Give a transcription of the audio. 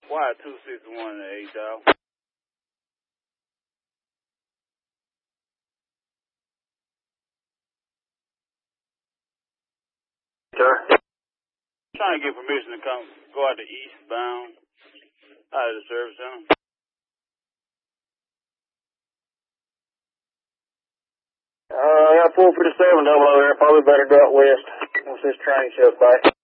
Y261 to 8,000. Sir? Trying to get permission to go out the eastbound out of the service center. I got 457 double over there. Probably better go out west once this train shows by.